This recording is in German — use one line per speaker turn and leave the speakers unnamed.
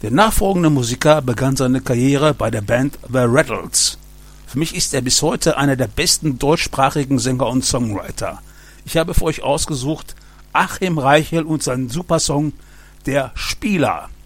Der nachfolgende Musiker begann seine Karriere bei der Band The Rattles. Für mich ist er bis heute einer der besten deutschsprachigen Sänger und Songwriter. Ich habe für euch ausgesucht Achim Reichel und seinen Supersong Der Spieler.